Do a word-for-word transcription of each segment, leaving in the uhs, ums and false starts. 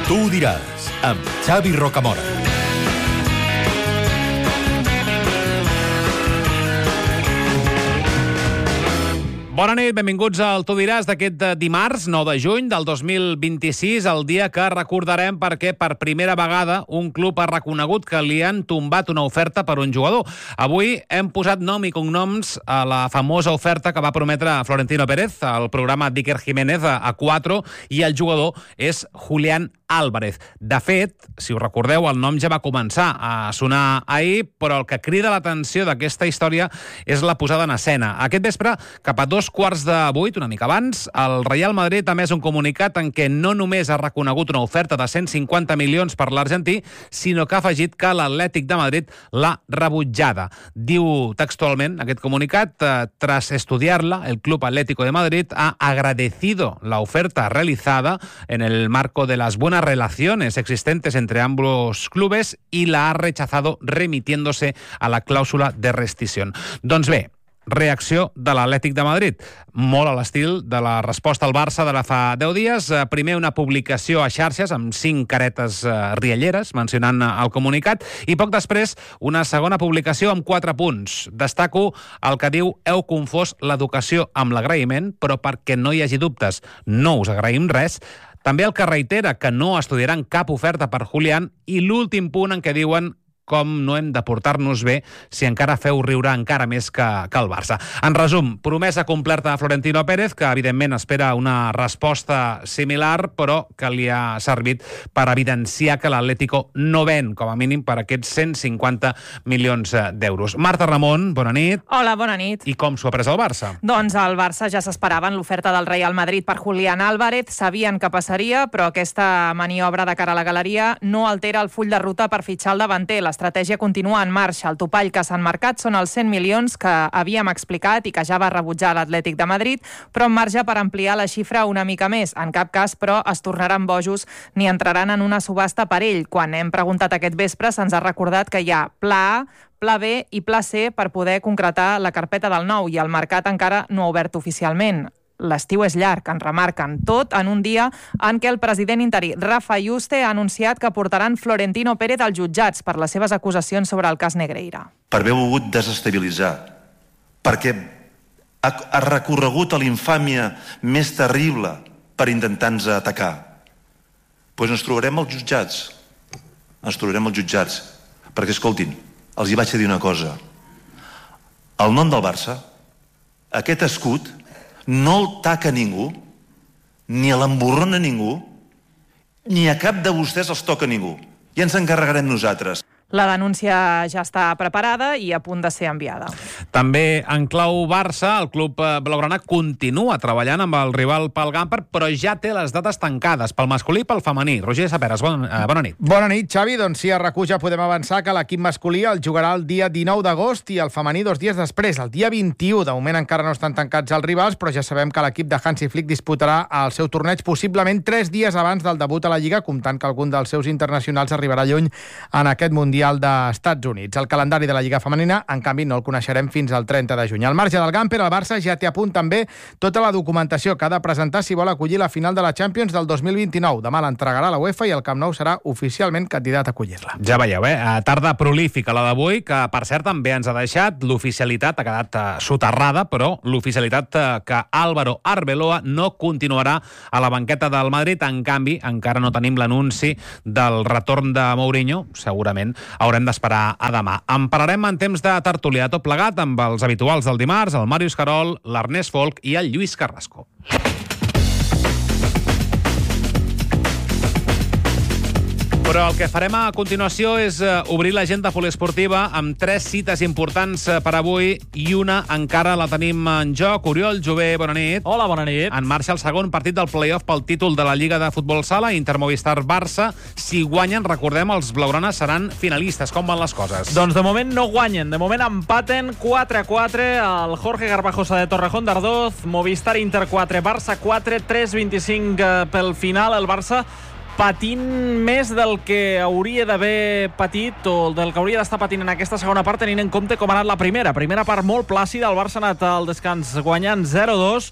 Tu ho diràs, amb Xavi Rocamora. Bona nit, benvinguts al Tu diràs d'aquest dimarts, nou de juny del dos mil vint-i-sis, el dia que recordarem perquè per primera vegada un club ha reconegut que li han tombat una oferta per un jugador. Avui hem posat nom i cognoms a la famosa oferta que va prometre Florentino Pérez al programa d'Iker Jiménez a quatre, i el jugador és Julián Álvarez. De fet, si us recordeu, el nom ja va començar a sonar ahir, però el que crida l'atenció d'aquesta història és la posada en escena. Aquest vespre, cap a dos quarts de vuit, una mica abans, el Real Madrid ha emès un comunicat en què no només ha reconegut una oferta de cent cinquanta milions per l'argentí, sinó que ha afegit que l'Atlètic de Madrid l'ha rebutjada. Diu textualment aquest comunicat: tras estudiarla, el Club Atlético de Madrid ha agradecido la oferta realizada en el marco de las buenas relaciones existentes entre ambos clubes y la ha rechazado remitiéndose a la cláusula de rescisión. Doncs bé, reacció de l'Atlètic de Madrid, molt a l'estil de la resposta al Barça de la fa deu dies. Primer una publicació a xarxes amb cinc caretes rialleres mencionant el comunicat, i poc després una segona publicació amb quatre punts. Destaco el que diu: heu confós l'educació amb l'agraïment, però perquè no hi hagi dubtes, no us agraïm res. També el que reitera que no estudiaran cap oferta per Julián, i l'últim punt en què diuen com no hem de portar-nos bé si encara feu riure encara més que, que el Barça. En resum, promesa complerta de Florentino Pérez, que evidentment espera una resposta similar, però que li ha servit per evidenciar que l'Atlético no ven, com a mínim, per aquests cent cinquanta milions d'euros. Marta Ramon, bona nit. Hola, bona nit. I com s'ho ha pres el Barça? Doncs el Barça ja s'esperava en l'oferta del Real Madrid per Julián Álvarez, sabien que passaria, però aquesta maniobra de cara a la galeria no altera el full de ruta per fitxar el davanter. L'estratègia continua en marxa. El topall que s'han marcat són els cent milions que havíem explicat i que ja va rebutjar l'Atlètic de Madrid, però amb marge per ampliar la xifra una mica més. En cap cas, però, es tornaran bojos ni entraran en una subhasta per ell. Quan hem preguntat aquest vespre, se'ns ha recordat que hi ha pla A, pla B i pla C per poder concretar la carpeta del nou, i el mercat encara no ha obert oficialment. L'estiu és llarg, en remarquen, tot en un dia en què el president interí Rafa Yuste ha anunciat que portaran Florentino Pérez als jutjats per les seves acusacions sobre el cas Negreira. Per haver volgut desestabilitzar, perquè ha, ha recorregut a l'infàmia més terrible per intentar-nos atacar. Doncs ens trobarem als jutjats. Ens trobarem als jutjats. Perquè, escoltin, els hi vaig a dir una cosa. El nom del Barça, aquest escut, no el taca ningú, ni l'emborrona ningú, ni a cap de vostès els toca ningú. Ja ens encarregarem nosaltres. La denúncia ja està preparada i a punt de ser enviada. També en clau Barça, el club blaugrana continua treballant amb el rival pel Gamper, però ja té les dates tancades pel masculí i pel femení. Roger Saperes, bon, eh, bona nit. Bona nit, Xavi. Doncs sí, a RAC u ja podem avançar que l'equip masculí el jugarà el dia dinou d'agost i el femení dos dies després, el dia vint-i-u. De moment encara no estan tancats els rivals, però ja sabem que l'equip de Hansi Flick disputarà el seu torneig possiblement tres dies abans del debut a la Lliga, comptant que algun dels seus internacionals arribarà lluny en aquest Mundial dels Estats Units. El calendari de la Lliga femenina, en canvi, no el coneixerem fins al trenta de juny. Al marge del Gamper, el Barça ja té a punt també tota la documentació que ha de presentar si vol acollir la final de la Champions del dos mil vint-i-nou. Demà l'entregarà la UEFA i el Camp Nou serà oficialment candidat a acollir-la. Ja veieu, eh? Tarda prolífica la d'avui, que per cert també ens ha deixat l'oficialitat, ha quedat uh, soterrada, però l'oficialitat uh, que Álvaro Arbeloa no continuarà a la banqueta del Madrid. En canvi, encara no tenim l'anunci del retorn de Mourinho, segurament haurem d'esperar a demà. En parlarem en temps de tertúlia tot plegat amb els habituals del dimarts, el Màrius Carol, l'Ernest Folk i el Lluís Carrasco. Però el que farem a continuació és uh, obrir l'agenda poliesportiva amb tres cites importants uh, per avui i una encara la tenim en joc. Oriol Jové, bona nit. Hola, bona nit. En marxa el segon partit del play-off pel títol de la Lliga de Futbol Sala, Inter-Movistar-Barça. Si guanyen, recordem, els blaugranes seran finalistes. Com van les coses? Doncs de moment no guanyen. De moment empaten quatre a quatre. El Jorge Garbajosa de Torrejón d'Ardoz. Movistar Inter quatre, Barça quatre, tres vint-i-cinc pel final. El Barça patint més del que hauria d'haver patit o del que hauria d'estar patint en aquesta segona part, tenint en compte com ha anat la primera. Primera part molt plàcida, el Barça ha anat al descans guanyant zero dos,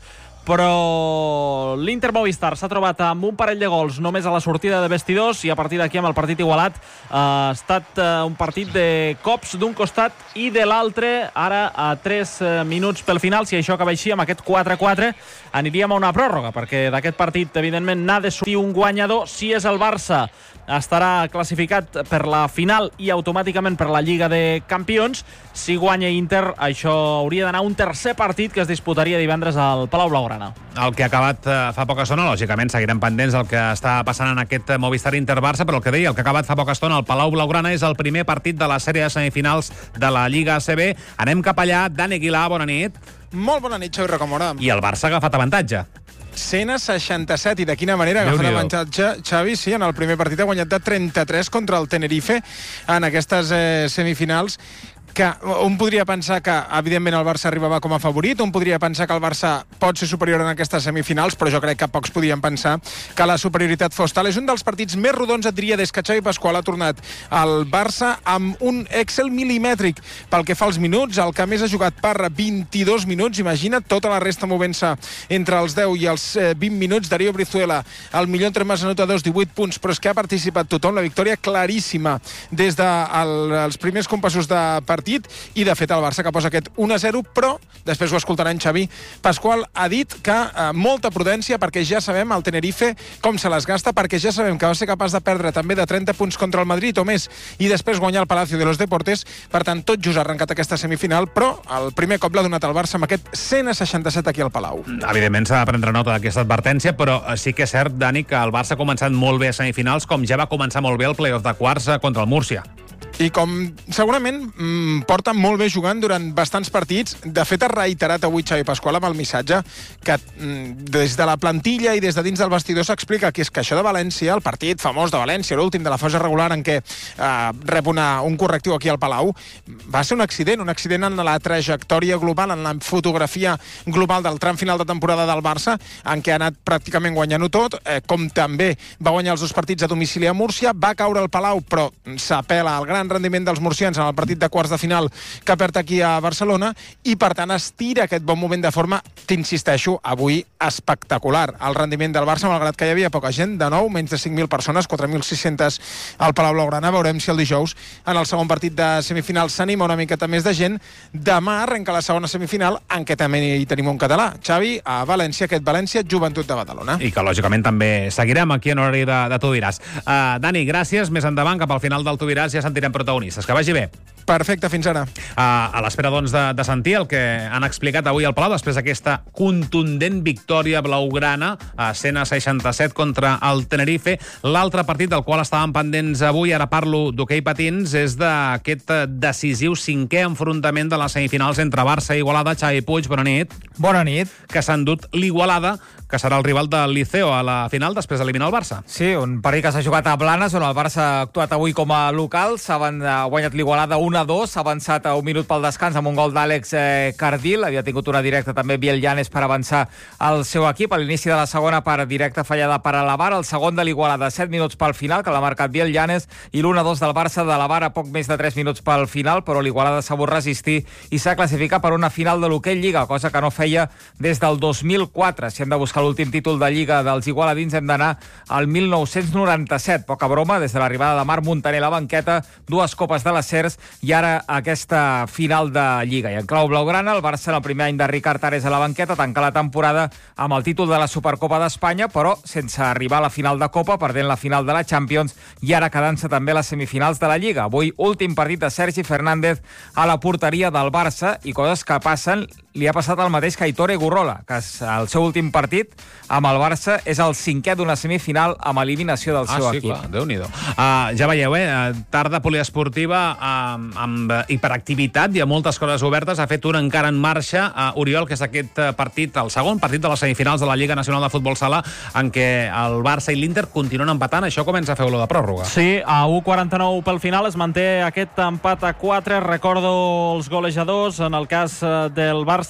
però l'Inter Movistar s'ha trobat amb un parell de gols només a la sortida de vestidors i a partir d'aquí amb el partit igualat ha estat un partit de cops d'un costat i de l'altre. Ara a tres minuts pel final, si això acaba així amb aquest quatre a quatre, aniríem a una pròrroga, perquè d'aquest partit evidentment n'ha de sortir un guanyador. Si és el Barça, estarà classificat per la final i automàticament per la Lliga de Campions. Si guanya Inter, això hauria d'anar a un tercer partit que es disputaria divendres al Palau Blaugrana. El que ha acabat eh, fa poca estona, lògicament seguirem pendents del que està passant en aquest Movistar Inter-Barça, però el que deia, el que ha acabat fa poca estona al Palau Blaugrana és el primer partit de la sèrie de semifinals de la Lliga A C B. Anem cap allà. Dani Aguilar, bona nit. Molt bona nit, Xavi Rocamora. I el Barça ha agafat avantatge. cent a seixanta-set, i de quina manera ha agafat avantatge Xavi? Sí, en el primer partit ha guanyat de trenta-tres contra el Tenerife en aquestes eh, semifinals, que un podria pensar que, evidentment, el Barça arribava com a favorit, un podria pensar que el Barça pot ser superior en aquestes semifinals, però jo crec que pocs podien pensar que la superioritat fos tal. És un dels partits més rodons, et diria, des que Xavi Pasqual ha tornat al Barça, amb un Excel milimètric pel que fa als minuts. El que més ha jugat Parra, vint-i-dos minuts, imagina't, tota la resta movent-se entre els deu i els vint minuts. Darío Brizuela, el millor entre més anotadors, divuit punts, però és que ha participat tothom. La victòria claríssima des dels primers compassos de partit, i de fet el Barça que posa aquest un a zero, però després ho escoltarem. Xavi Pasqual ha dit que eh, molta prudència, perquè ja sabem el Tenerife com se les gasta, perquè ja sabem que va ser capaç de perdre també de trenta punts contra el Madrid o més i després guanyar el Palacio de los Deportes. Per tant, tot just ha arrencat aquesta semifinal, però el primer cop l'ha donat el Barça amb aquest cent a seixanta-set aquí al Palau. Evidentment s'ha de prendre nota d'aquesta advertència, però sí que és cert, Dani, que el Barça ha començat molt bé a semifinals, com ja va començar molt bé el playoff de quarts contra el Múrcia. I com segurament mmm, porta molt bé jugant durant bastants partits. De fet, ha reiterat avui Xavi Pasqual amb el missatge que mmm, des de la plantilla i des de dins del vestidor s'explica que és que això de València, el partit famós de València, l'últim de la fase regular en què eh, rep una, un correctiu aquí al Palau, va ser un accident, un accident en la trajectòria global, en la fotografia global del tram final de temporada del Barça, en què ha anat pràcticament guanyant-ho tot, eh, com també va guanyar els dos partits a domicili a Múrcia, va caure al Palau, però s'apela al gran rendiment dels murcians en el partit de quarts de final que perd aquí a Barcelona i per tant estira aquest bon moment de forma, t'insisteixo, avui espectacular. El rendiment del Barça, malgrat que hi havia poca gent, de nou, menys de cinc mil persones, quatre mil sis-centes al Palau Blaugrana. Veurem si el dijous en el segon partit de semifinal s'anima una miqueta més de gent. Demà arrenca la segona semifinal, en què també hi tenim un català, Xavi, a València, aquest València Joventut de Badalona. I que lògicament també seguirem aquí en horari de, de Tu diràs. Uh, Dani, gràcies. Més endavant, cap al final del Tu diràs, ja sentirem protagonistes. Que vagi bé. Perfecte, fins ara. Uh, a l'espera, doncs, de, de sentir el que han explicat avui al Palau després d'aquesta contundent victòria blaugrana a cent a seixanta-set contra el Tenerife. L'altre partit del qual estàvem pendents avui, ara parlo d'hoquei patins, és d'aquest decisiu cinquè enfrontament de les semifinals entre Barça i Igualada. Xavi Puig, bona nit. Bona nit. Que s'ha endut l'Igualada, que serà el rival del Liceo a la final després d'eliminar el Barça. Sí, un partit que s'ha jugat a Blanes, on el Barça ha actuat avui com a local. S'ha guanyat l'Igualada un a dos, s'ha avançat a un minut pel descans amb un gol d'Àlex eh, Cardil. Havia tingut una directa també Biel Llanes per avançar al seu equip. A l'inici de la segona part, directa fallada per Alavar. El segon de l'Igualada, set minuts pel final, que l'ha marcat Biel Llanes, i l'un a dos del Barça de Alavar a poc més de tres minuts pel final, però l'Igualada s'ha sabut resistir i s'ha classificat per una final de l'hoquei Lliga, cosa que no feia des del dos mil quatre. Si hem de buscar l'últim títol de Lliga dels igualadins hem d'anar al mil nou-cents noranta-set. Poca broma, des de l'arribada de Marc Montaner a la banqueta, dues copes de les Cers i ara aquesta final de Lliga. I en clau blaugrana, el Barça en el primer any de Ricard Ares a la banqueta tanca la temporada amb el títol de la Supercopa d'Espanya, però sense arribar a la final de Copa, perdent la final de la Champions i ara quedant-se també a les semifinals de la Lliga. Avui, últim partit de Sergi Fernández a la porteria del Barça i coses que passen, li ha passat el mateix que a Aitor Egurrola, que el seu últim partit amb el Barça és el cinquè d'una semifinal amb eliminació del ah, seu sí, equip. Clar, Déu-n'hi-do. Uh, ja veieu, eh? Tarda poliesportiva uh, amb hiperactivitat i amb moltes coses obertes. Ha fet un encara en marxa a uh, Oriol, que és aquest partit, el segon partit de les semifinals de la Lliga Nacional de Futbol Sala, en què el Barça i l'Inter continuen empatant. Això comença a fer olor de pròrroga. Sí, a u quaranta-nou pel final es manté aquest empat a quatre. Recordo els golejadors, en el cas del Barça,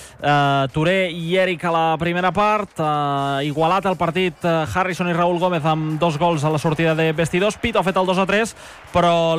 Uh, Touré i Eric a la primera part, uh, igualat el partit uh, Harrison i Raúl Gómez amb dos gols a la sortida de vestidors. Pito ha fet el dos a tres, però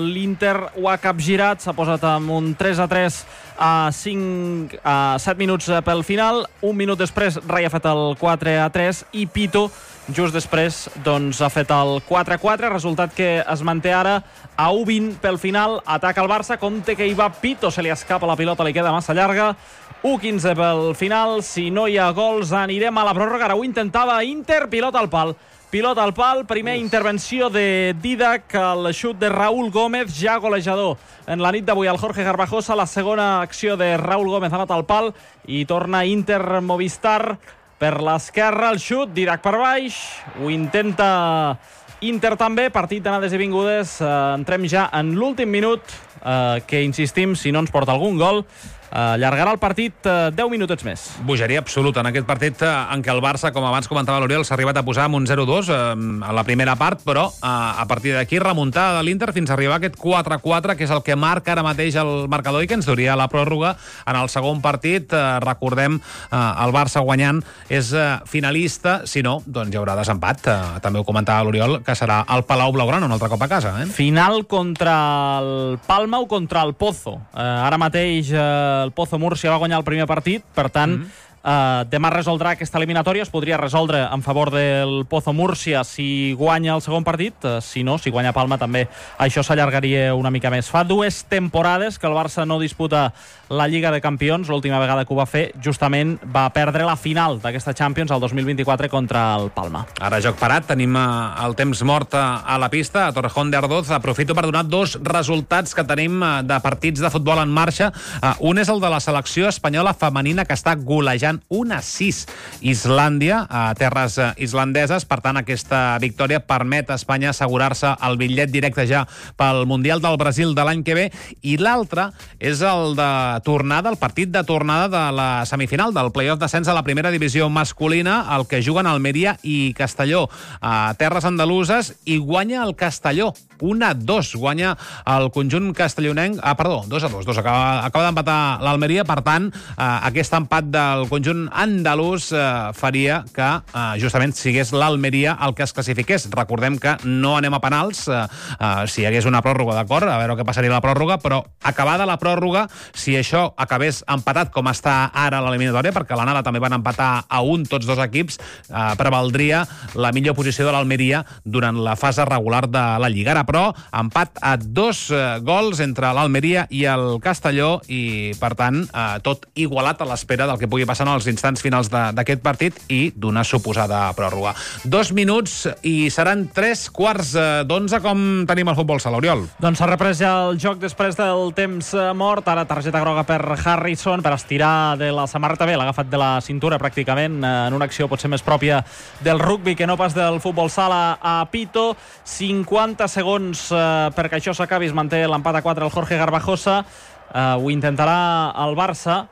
l'Inter ho ha capgirat, s'ha posat amb un tres a tres a cinc a set minuts pel final. Un minut després Rai ha fet el quatre a tres i Pito just després doncs, ha fet el quatre a quatre, resultat que es manté ara a u vint pel final. Ataca el Barça, compte que hi va Pito, se li escapa la pilota, li queda massa llarga. u quinze pel final, si no hi ha gols anirem a la pròrroga. Ara ho intentava Inter, pilota al pal. Pilota al pal, primer intervenció de Didac, el xut de Raúl Gómez, ja golejador en la nit d'avui al Jorge Garbajosa. La segona acció de Raúl Gómez ha anat al pal i torna Inter Movistar per l'esquerra, el xut, Didac per baix, ho intenta Inter també, partit d'anades i vingudes. Eh, entrem ja en l'últim minut, eh, que insistim, si no ens porta algun gol, allargarà el partit eh, deu minutets més. Bogeria absoluta en aquest partit eh, en què el Barça, com abans comentava l'Oriol, s'ha arribat a posar amb un zero dos eh, a la primera part, però eh, a partir d'aquí remuntada de l'Inter fins a arribar a aquest quatre a quatre, que és el que marca ara mateix el marcador i que ens duria la pròrroga en el segon partit. Eh, recordem, eh, el Barça guanyant és eh, finalista, si no, doncs hi haurà desempat. Eh, també ho comentava l'Oriol, que serà el Palau Blaugrana un altre cop a casa. Eh? Final contra el Palma o contra el Pozo. Eh, ara mateix eh, el Pozo Múrcia va guanyar el primer partit, per tant, mm-hmm. Uh, demà resoldrà aquesta eliminatòria. Es podria resoldre en favor del Pozo Múrcia si guanya el segon partit, uh, si no, si guanya Palma també això s'allargaria una mica més. Fa dues temporades que el Barça no disputa la Lliga de Campions. L'última vegada que ho va fer justament va perdre la final d'aquesta Champions el dos mil vint-i-quatre contra el Palma. Ara joc parat, tenim uh, el temps mort uh, a la pista, a Torrejón de Ardoz. Aprofito per donar dos resultats que tenim uh, de partits de futbol en marxa. Uh, un és el de la selecció espanyola femenina, que està golejant un a sis Islàndia, a terres islandeses. Per tant, aquesta victòria permet a Espanya assegurar-se el bitllet directe ja pel Mundial del Brasil de l'any que ve. I l'altre és el de tornada, el partit de tornada de la semifinal del play-off d'ascens a la primera divisió masculina, el que juguen Almeria i Castelló a terres andaluses, i guanya el Castelló un a dos, guanya el conjunt castellonenc, ah, perdó, dos a dos, dos, acaba, acaba d'empatar l'Almeria. Per tant, eh, aquest empat del conjunt andalús eh, faria que eh, justament sigués l'Almeria el que es classifiqués. Recordem que no anem a penals, eh, eh, si hi hagués una pròrroga, d'acord, a veure què passaria la pròrroga, però acabada la pròrroga, si això acabés empatat com està ara l'eliminatòria, perquè a l'anada també van empatar a un tots dos equips, eh, prevaldria la millor posició de l'Almeria durant la fase regular de la Lliga. Ara, però, empat a dos eh, gols entre l'Almeria i el Castelló i, per tant, eh, tot igualat a l'espera del que pugui passar en els instants finals d'aquest partit i d'una suposada pròrroga. Dos minuts i seran tres quarts d'onze. Com tenim el futbol sala, Oriol? Doncs s'ha reprès ja el joc després del temps mort. Ara targeta groga per Harrison per estirar de la samarreta. Bé, l'ha agafat de la cintura pràcticament, en una acció potser més pròpia del rugbi que no pas del futbol sala a Pito. cinquanta segons eh, perquè això s'acabi. Es manté l'empat a quatre el Jorge Garbajosa. Eh, ho intentarà el Barça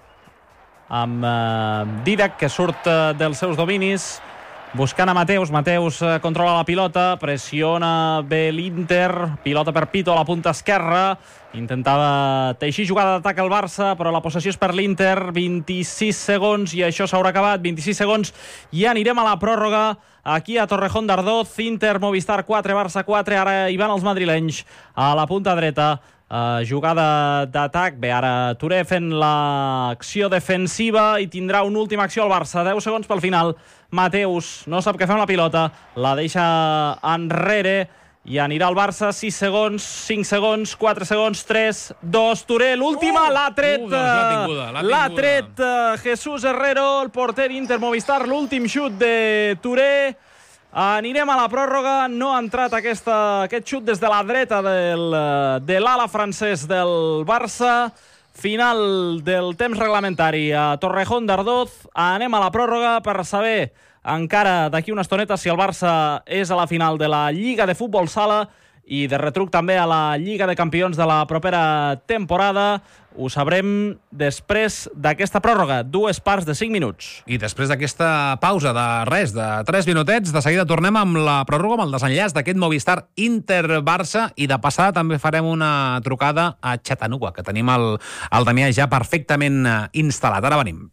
amb eh, Didac, que surt eh, dels seus dominis, buscant a Mateus. Mateus eh, controla la pilota, pressiona bé l'Inter, pilota per Pito a la punta esquerra, intentava teixir jugada d'atac al Barça, però la possessió és per l'Inter. Vint-i-sis segons i això s'haurà acabat. vint-i-sis segons i anirem a la pròrroga aquí a Torrejón de Ardoz. Inter Movistar quatre, Barça quatre. Ara hi van els madrilenys a la punta dreta. Uh, jugada d'atac. Bé, ara Touré fent l'acció defensiva i tindrà una última acció al Barça. deu segons pel final. Mateus no sap què fer amb la pilota, la deixa enrere i anirà al Barça. sis segons, cinc segons, quatre segons, tres, dos, Touré, l'última, uh, l'ha tret, uh, doncs l'ha tret uh, Jesús Herrero, el porter Inter Movistar, l'últim xut de Touré. Anirem a la pròrroga. No ha entrat aquesta, aquest xut des de la dreta del, de l'ala francès del Barça. Final del temps reglamentari a Torrejón de Ardoz. Anem a la pròrroga per saber encara d'aquí una estoneta si el Barça és a la final de la Lliga de Futbol Sala i de retruc també a la Lliga de Campions de la propera temporada. Ho sabrem després d'aquesta pròrroga, dues parts de cinc minuts. I després d'aquesta pausa de res, de tres minutets, de seguida tornem amb la pròrroga, amb el desenllaç d'aquest Movistar Inter-Barça, i de passada també farem una trucada a Chattanooga, que tenim el, el Damià ja perfectament instal·lat. Ara venim.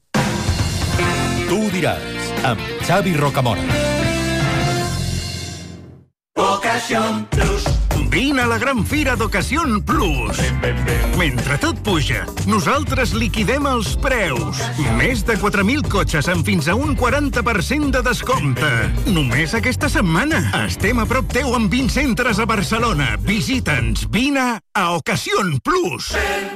Tu ho diràs, amb Xavi Rocamora. Ocasión Plus. Vine a la gran fira d'Ocasión Plus. Mentre tot puja, nosaltres liquidem els preus. Més de quatre mil cotxes amb fins a un quaranta per cent de descompte. Només aquesta setmana. Estem a prop teu amb vint centres a Barcelona. Visita'ns. Vine a Ocasión Plus.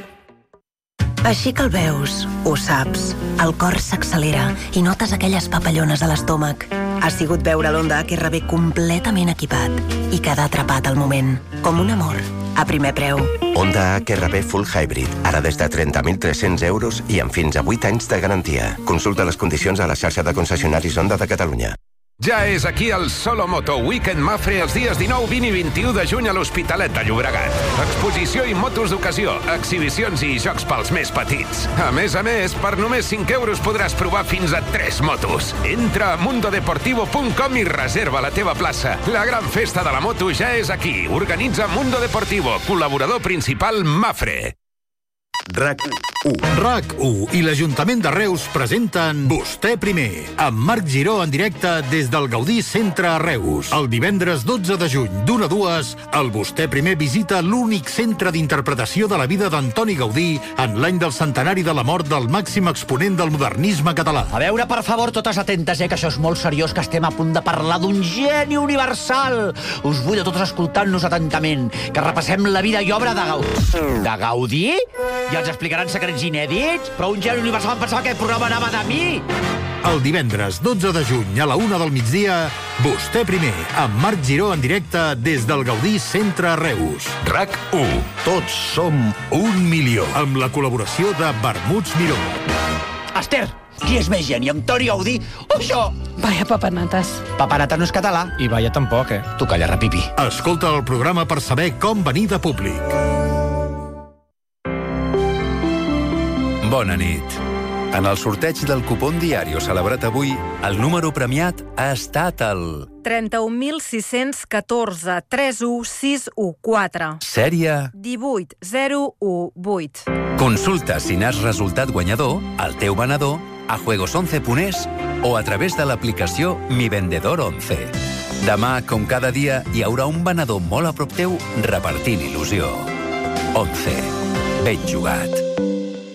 Així que el veus, ho saps, el cor s'accelera i notes aquelles papallones a l'estómac. Ha sigut veure l'Honda H R V completament equipat i quedar atrapat al moment, com un amor, a primer preu. Honda H R V Full Hybrid, ara des de trenta mil tres-cents euros i amb fins a vuit anys de garantia. Consulta les condicions a la xarxa de concessionaris Honda de Catalunya. Ja és aquí el Solo Moto Weekend Mafre els dies dinou, vint i vint-i-u de juny a l'Hospitalet de Llobregat. Exposició i motos d'ocasió, exhibicions i jocs pels més petits. A més a més, per només cinc euros podràs provar fins a tres motos. Entra a mundo deportivo punt com i reserva la teva plaça. La gran festa de la moto ja és aquí. Organitza Mundo Deportivo, col·laborador principal Mafre. RAC u. RAC u i l'Ajuntament de Reus presenten Vostè Primer, amb Marc Giró en directe des del Gaudí Centre a Reus. El divendres dotze de juny, d'una a dues, el Vostè Primer visita l'únic centre d'interpretació de la vida d'Antoni Gaudí en l'any del centenari de la mort del màxim exponent del modernisme català. A veure, per favor, totes atentes, eh, que això és molt seriós, que estem a punt de parlar d'un geni universal. Us vull a totes escoltant-nos atentament, que repassem la vida i obra de Gaudí. De Gaudí? I ens explicaran secrets inèdits? Però un geni universal em pensava que el programa anava de mi! El divendres dotze de juny a la una del migdia, Vostè Primer, amb Marc Giró en directe des del Gaudí Centre a Reus. RAC u. Tots som un milió. Amb la col·laboració de Vermuts Miró. Esther, qui és més geni, Antoni Gaudí o això? Vaya papanates. Papanata no és català. I vaya tampoc, eh? Tu calla, repipi. Escolta el programa per saber com venir de públic. Bona nit. En el sorteig del cupón Diario celebrat avui, el número premiat ha estat el... trenta-un mil sis-cents catorze, tres u sis u quatre. Sèrie... divuit zero u vuit. Consulta si n'has resultat guanyador, el teu venedor, a juegos once punt es o a través de l'aplicació Mi Vendedor once. Demà, com cada dia, hi haurà un venedor molt a prop teu repartint il·lusió. once. Ben jugat.